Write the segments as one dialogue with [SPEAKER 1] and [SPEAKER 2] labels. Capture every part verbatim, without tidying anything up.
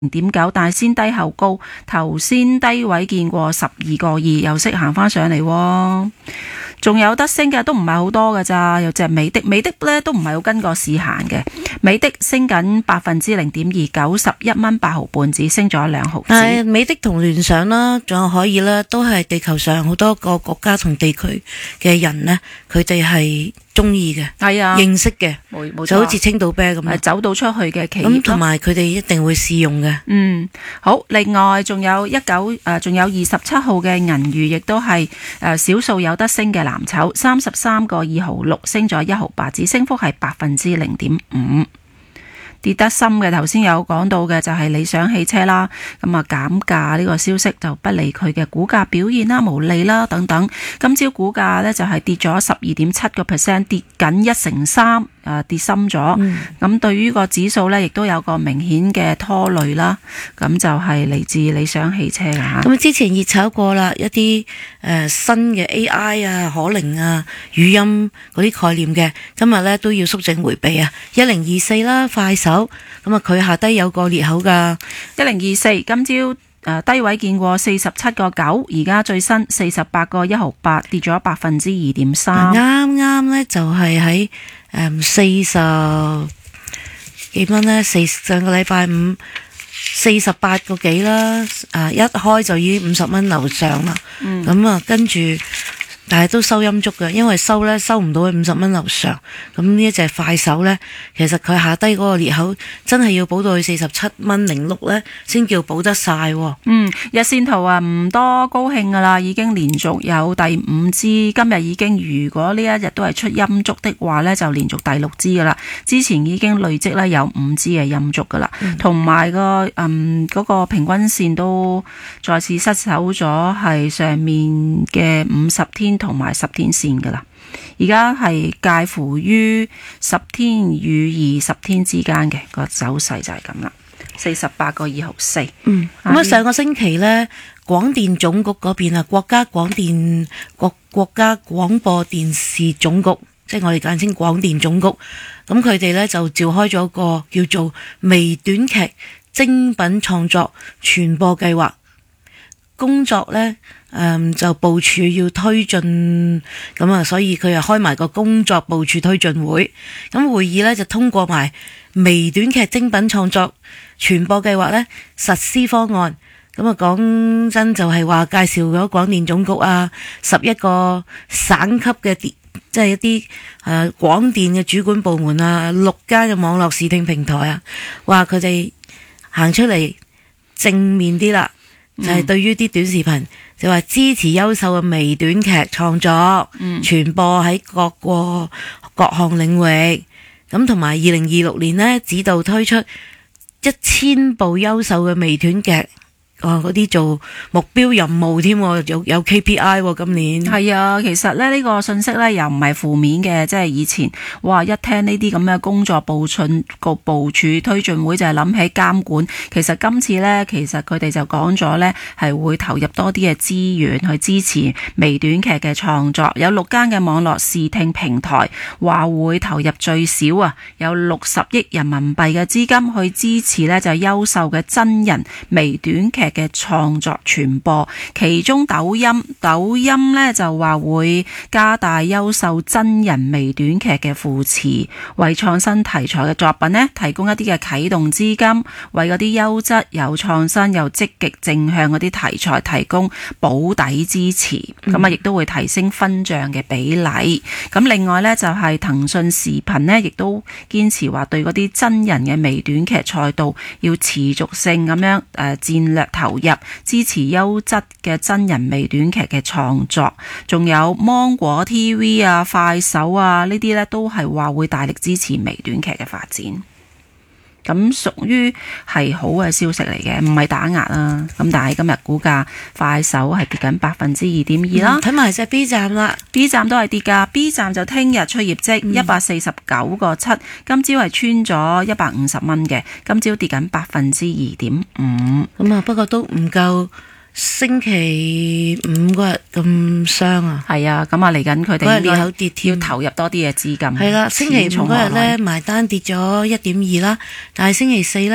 [SPEAKER 1] 零點九，但係先低後高，頭先低位見過十二個二，又識行翻上嚟喎。仲有得升嘅都唔係好多㗎咋，有隻美的，美的咧都唔係好跟個市行嘅。美的升緊百分之零點二，九十一蚊八毫半，只升咗兩毫子。
[SPEAKER 2] 係美的同聯想啦，仲有可以啦，都係地球上好多個國家同地區嘅人呢，佢哋係中意嘅，
[SPEAKER 1] 係啊，
[SPEAKER 2] 認識嘅，
[SPEAKER 1] 冇冇錯，
[SPEAKER 2] 就好似青島啤咁，
[SPEAKER 1] 走到出去嘅企業
[SPEAKER 2] 咁，同埋佢哋一定會試用嘅。
[SPEAKER 1] 嗯，好。另外仲有一九誒，仲有二十七號嘅銀娛，亦都係誒少數有得升嘅藍籌，三十三個二毫六，升咗一毫八，只升幅係百分之零點五。跌得深嘅，頭先有講到嘅就係理想汽車啦，咁啊減價呢個消息就不利佢嘅股價表現啦、毛利啦等等。今朝股價呢就係跌咗十二點七個 percent， 跌緊一成三，誒跌深咗。咁、嗯、對於個指數呢，亦都有個明顯嘅拖累啦。咁就係嚟自理想汽車㗎。
[SPEAKER 2] 咁之前熱炒過啦，一啲誒、呃、新嘅 A I 啊、可靈啊、語音嗰啲概念嘅，今日呢都要縮整回避啊。一零二四啦，快手。咁啊，佢下低有個裂口噶，
[SPEAKER 1] 一零二四，今朝誒低位見過四十七個九，而家最新四十八個一毫八，跌咗百分之二點三。
[SPEAKER 2] 啱啱呢就係喺誒四十幾蚊呢，四上個禮拜五四十八個幾啦，啊一開就已經五十蚊樓上啦。咁啊、嗯，跟住。但係都收陰燭嘅，因為收咧收唔到去五十蚊樓上。咁呢一隻快手咧，其實佢下低嗰個裂口真係要補到去四十七蚊零六咧，先叫補得晒。
[SPEAKER 1] 嗯，日線圖啊唔多高興噶啦，已經連續有第五支，今日已經如果呢一日都係出陰燭的話咧，就連續第六支噶啦。之前已經累積咧有五支嘅陰燭噶啦，同埋、嗯、個嗯嗰、嗰個平均線都再次失守咗，係上面嘅五十天同埋十天線噶啦，而家係介乎於十天與二十天之間嘅個走勢就係咁啦，四十八個二毫四。嗯，咁啊，
[SPEAKER 2] 上個星期呢，廣電總局嗰邊啊，國家廣電國國家廣播電視總局，即係我哋簡稱廣電總局，咁佢哋呢就召開咗個叫做微短劇精品創作傳播計劃工作呢。誒、嗯，就部署要推進，咁啊，所以佢又開埋個工作部署推進會，咁會議呢，就通過埋微短劇精品創作傳播計劃呢實施方案，咁啊講真就係話介紹咗廣電總局啊，十一個省級嘅即係一啲誒廣電嘅主管部門啊，六間嘅網絡視聽平台啊，話佢哋行出嚟正面啲啦。就係對於啲短視頻，就話支持優秀嘅微短劇創作，嗯、傳播喺各個各項領域，咁同埋二零二六年呢，指導推出一千部優秀嘅微短劇。哦，嗰啲做目標任務添，有有 K P I 喎，今年
[SPEAKER 1] 係啊，其實咧呢個信息咧又唔係負面嘅，即係以前哇一聽呢啲咁嘅工作部署個部署推進會就係諗起監管，其實今次咧其實佢哋就講咗咧係會投入多啲嘅資源去支持微短劇嘅創作，有六間嘅網絡視聽平台話會投入最少啊有六十億人民幣嘅資金去支持咧就優秀嘅真人微短劇嘅創作傳播，其中抖音抖音咧就話會加大優秀真人微短劇嘅扶持，為創新題材嘅作品咧提供一啲嘅啟動資金，為嗰啲優質有創新又積極正向嗰啲題材提供保底支持，咁啊亦都會提升分賬嘅比例。咁另外咧就係騰訊視頻咧亦都堅持話對嗰啲真人嘅微短劇賽道要持續性咁樣誒戰略投入，支持優質嘅真人微短劇嘅創作，仲有芒果 T V 啊、快手啊呢啲呢都係話會大力支持微短劇嘅發展。咁屬於係好嘅消息嚟嘅，唔係打壓啦。咁但係今日股價快手係跌緊百分之二點二啦。
[SPEAKER 2] 睇埋隻 B 站啦
[SPEAKER 1] ，B 站都係跌噶。B 站就聽日出業績，一百四十九個七，今朝係穿咗一百五十蚊嘅，今朝跌緊百分之二點五。
[SPEAKER 2] 咁啊，不過都唔夠星期五嗰日咁傷啊。
[SPEAKER 1] 係啊，咁啊嚟緊佢哋
[SPEAKER 2] 嗰日裂口跌
[SPEAKER 1] 要投入多啲嘅資金。
[SPEAKER 2] 係啦，星期五嗰日咧埋單跌咗一點二啦，但係星期四咧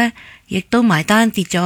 [SPEAKER 2] 亦都埋單跌咗